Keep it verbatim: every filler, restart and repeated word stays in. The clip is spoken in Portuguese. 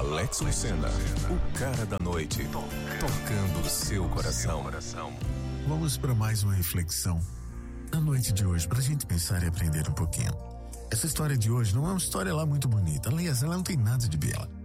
Alex Lucena, o cara da noite, tocando o seu coração. Vamos para mais uma reflexão na noite de hoje, pra gente pensar e aprender um pouquinho. Essa história de hoje não é uma história lá muito bonita. Aliás, ela não tem nada de bela.